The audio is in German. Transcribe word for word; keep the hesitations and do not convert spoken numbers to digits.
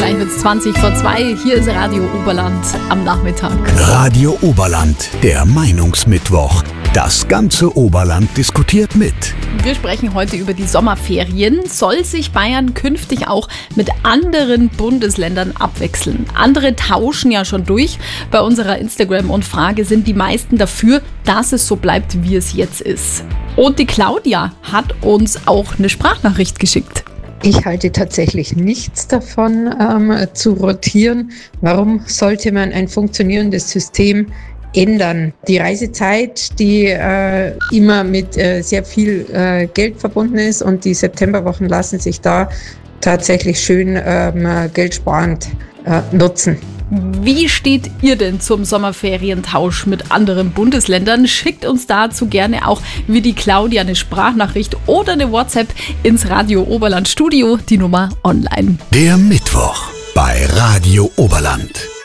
Gleich wird's zwanzig vor zwei. Hier ist Radio Oberland am Nachmittag. Radio Oberland, der Meinungsmittwoch. Das ganze Oberland diskutiert mit. Wir sprechen heute über die Sommerferien. Soll sich Bayern künftig auch mit anderen Bundesländern abwechseln? Andere tauschen ja schon durch. Bei unserer Instagram-Umfrage sind die meisten dafür, dass es so bleibt, wie es jetzt ist. Und die Claudia hat uns auch eine Sprachnachricht geschickt. Ich halte tatsächlich nichts davon, ähm, zu rotieren. Warum sollte man ein funktionierendes System ändern? Die Reisezeit, die äh, immer mit äh, sehr viel äh, Geld verbunden ist, und die Septemberwochen lassen sich da tatsächlich schön ähm, geldsparend äh, nutzen. Wie steht ihr denn zum Sommerferientausch mit anderen Bundesländern? Schickt uns dazu gerne auch wie die Claudia eine Sprachnachricht oder eine WhatsApp ins Radio Oberland Studio, die Nummer online. Der Mittwoch bei Radio Oberland.